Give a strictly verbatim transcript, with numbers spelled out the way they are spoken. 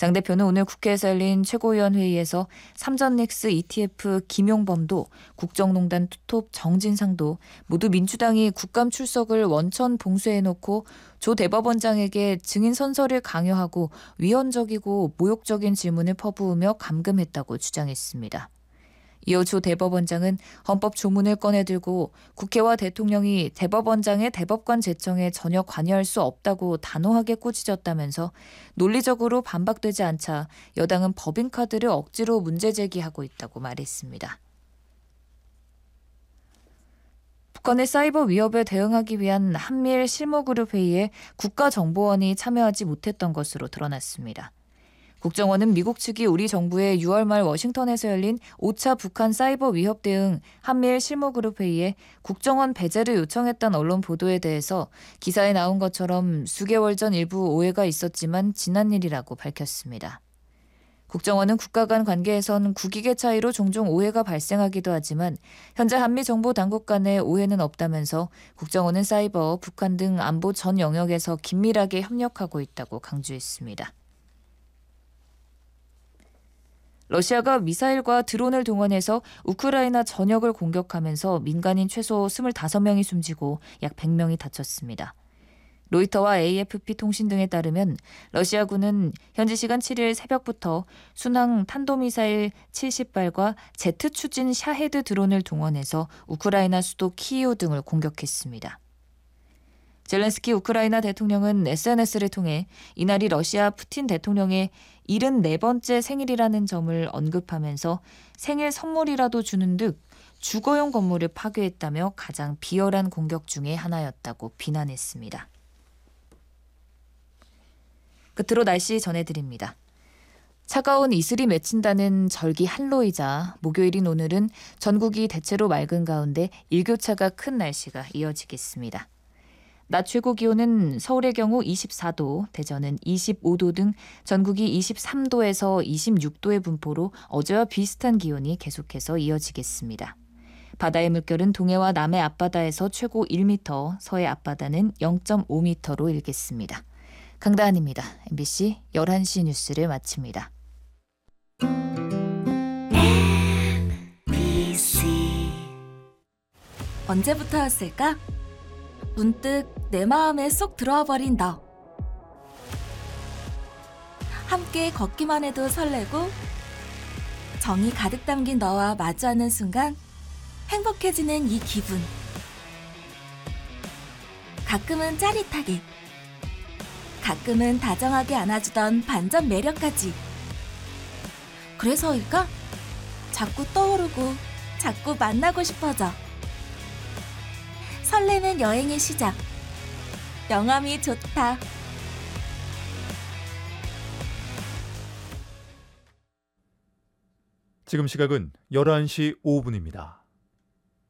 장 대표는 오늘 국회에서 열린 최고위원회의에서 삼전넥스 이티에프 김용범도 국정농단 투톱 정진상도 모두 민주당이 국감 출석을 원천 봉쇄해놓고 조 대법원장에게 증인 선서를 강요하고 위헌적이고 모욕적인 질문을 퍼부으며 감금했다고 주장했습니다. 이어 조 대법원장은 헌법 조문을 꺼내들고 국회와 대통령이 대법원장의 대법관 제청에 전혀 관여할 수 없다고 단호하게 꾸짖었다면서 논리적으로 반박되지 않자 여당은 법인카드를 억지로 문제 제기하고 있다고 말했습니다. 북한의 사이버 위협에 대응하기 위한 한미일 실무그룹 회의에 국가정보원이 참여하지 못했던 것으로 드러났습니다. 국정원은 미국 측이 우리 정부의 유월 말 워싱턴에서 열린 오 차 북한 사이버 위협 대응 한미일 실무그룹 회의에 국정원 배제를 요청했던 언론 보도에 대해서 기사에 나온 것처럼 수개월 전 일부 오해가 있었지만 지난 일이라고 밝혔습니다. 국정원은 국가 간 관계에선 국익의 차이로 종종 오해가 발생하기도 하지만 현재 한미 정보 당국 간의 오해는 없다면서 국정원은 사이버, 북한 등 안보 전 영역에서 긴밀하게 협력하고 있다고 강조했습니다. 러시아가 미사일과 드론을 동원해서 우크라이나 전역을 공격하면서 민간인 최소 스물다섯 명이 숨지고 약 백 명이 다쳤습니다. 로이터와 에이에프피 통신 등에 따르면 러시아군은 현지 시간 칠 일 새벽부터 순항 탄도미사일 칠십 발과 제트 추진 샤헤드 드론을 동원해서 우크라이나 수도 키이우 등을 공격했습니다. 젤렌스키 우크라이나 대통령은 에스엔에스를 통해 이날이 러시아 푸틴 대통령의 칠십사 번째 생일이라는 점을 언급하면서 생일 선물이라도 주는 듯 주거용 건물을 파괴했다며 가장 비열한 공격 중의 하나였다고 비난했습니다. 끝으로 날씨 전해드립니다. 차가운 이슬이 맺힌다는 절기 한로이자 목요일인 오늘은 전국이 대체로 맑은 가운데 일교차가 큰 날씨가 이어지겠습니다. 낮 최고 기온은 서울의 경우 이십사 도, 대전은 이십오 도 등 전국이 이십삼 도에서 이십육 도의 분포로 어제와 비슷한 기온이 계속해서 이어지겠습니다. 바다의 물결은 동해와 남해 앞바다에서 최고 일 미터, 서해 앞바다는 영 점 오 미터로 일겠습니다. 강다한입니다. 엠비씨 열한 시 뉴스를 마칩니다. 엠비씨 언제부터였을까? 문득 내 마음에 쏙 들어와 버린 너. 함께 걷기만 해도 설레고 정이 가득 담긴 너와 마주하는 순간 행복해지는 이 기분. 가끔은 짜릿하게, 가끔은 다정하게 안아주던 반전 매력까지. 그래서일까? 자꾸 떠오르고 자꾸 만나고 싶어져. 설레는 여행의 시작. 영암이 좋다. 지금 시각은 열한 시 오 분입니다.